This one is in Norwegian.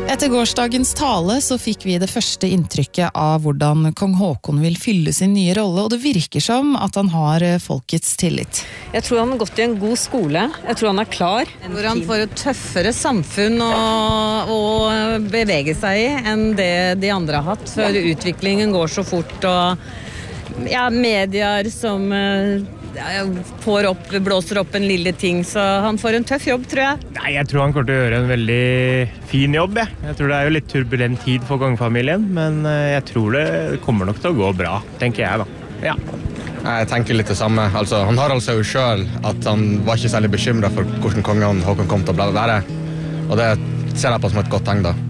Etter gårsdagens tale så fikk vi det første inntrykket av hvordan kong Håkon vil fylle sin nye rolle, og det virker som at han har folkets tillit. Jeg tror han har gått i en god skole. Jeg tror han er klar. Hvor han får et tøffere samfunn å bevege seg i enn det de andre har hatt, for utviklingen går så fort, og medier som blåser opp en lille ting, så han får en tøff jobb, tror jeg. Nei, jeg tror han kommer til å gjøre en veldig fin jobb, jeg. Jeg tror det er jo litt turbulent tid for kongefamilien, men jeg tror det kommer nok til å gå bra, tenker jeg da. Ja. Jeg tenker litt det samme. Altså, han har altså jo selv at han var ikke særlig bekymret for hvordan kongen Håkon kom til å være, og det ser jeg på som et godt tegn da.